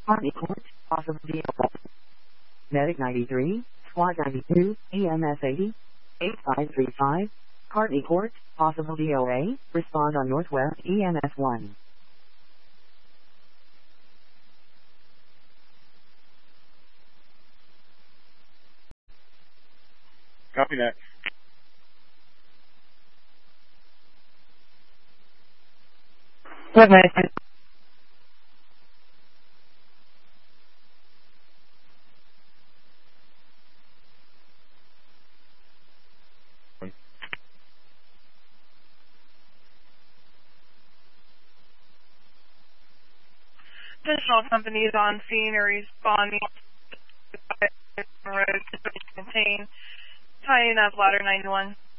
Army Court, possible DOA. Medic 93, SWAT 92, EMS 80, 8535, Hartney Court, possible DOA, respond on Northwest EMS 1. Copy that. What nice. Additional companies on scene are responding to road to contain, tying up ladder 91.